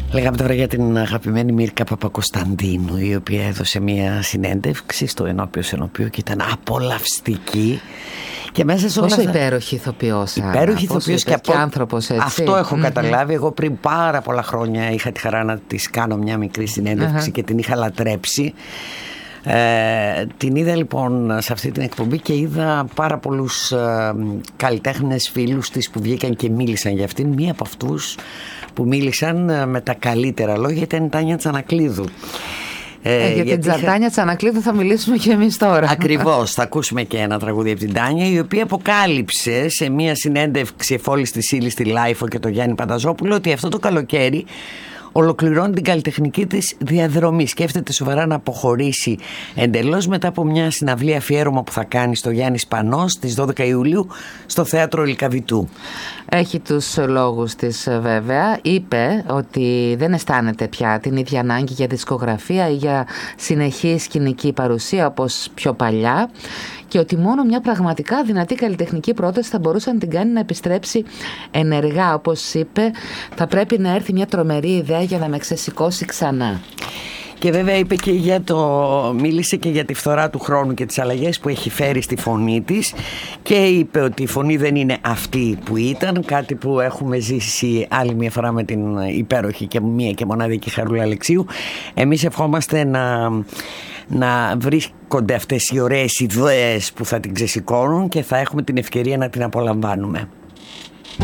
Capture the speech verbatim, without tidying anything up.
Λέγαμε τώρα για την αγαπημένη Μίρκα Παπακοσταντίνου, η οποία έδωσε μια συνέντευξη στο Ενώπιος Ενωπίου και ήταν απολαυστική. Και μέσα σε όλα πόσο αυτά... υπέροχη ηθοποιός. Υπέροχη ηθοποιός και, και άνθρωπος, έτσι. Αυτό έχω mm-hmm. καταλάβει. Εγώ πριν πάρα πολλά χρόνια είχα τη χαρά να της κάνω μια μικρή συνέντευξη uh-huh. και την είχα λατρέψει. Ε, την είδα λοιπόν σε αυτή την εκπομπή και είδα πάρα πολλούς ε, καλλιτέχνες φίλους της που βγήκαν και μίλησαν για αυτήν. Μία από αυτούς που μίλησαν ε, με τα καλύτερα λόγια ήταν η Τάνια Τσανακλείδου. Ε, ε, για την Τάνια είχα... Τσανακλείδου θα μιλήσουμε και εμείς τώρα. Ακριβώς, θα ακούσουμε και ένα τραγούδι από την Τάνια, η οποία αποκάλυψε σε μια συνέντευξη εφόλης της ύλης στη Λάιφο και το Γιάννη Πανταζόπουλο ότι αυτό το καλοκαίρι ολοκληρώνει την καλλιτεχνική της διαδρομή. Σκέφτεται σοβαρά να αποχωρήσει εντελώς μετά από μια συναυλία αφιέρωμα που θα κάνει στο Γιάννη Σπανό στις δώδεκα Ιουλίου στο Θέατρο Λυκαβητού. Έχει τους λόγους της βέβαια. Είπε ότι δεν αισθάνεται πια την ίδια ανάγκη για δισκογραφία ή για συνεχή σκηνική παρουσία όπως πιο παλιά και ότι μόνο μια πραγματικά δυνατή καλλιτεχνική πρόταση θα μπορούσε να την κάνει να επιστρέψει ενεργά. Όπως είπε, θα πρέπει να έρθει μια τρομερή ιδέα για να με ξεσηκώσει ξανά. Και βέβαια είπε και για το, μίλησε και για τη φθορά του χρόνου και τις αλλαγές που έχει φέρει στη φωνή της και είπε ότι η φωνή δεν είναι αυτή που ήταν, κάτι που έχουμε ζήσει άλλη μια φορά με την υπέροχη και μία και μοναδική Χαρούλα Αλεξίου. Εμείς ευχόμαστε να, να βρίσκονται αυτές οι ωραίες ιδέες που θα την ξεσηκώνουν και θα έχουμε την ευκαιρία να την απολαμβάνουμε.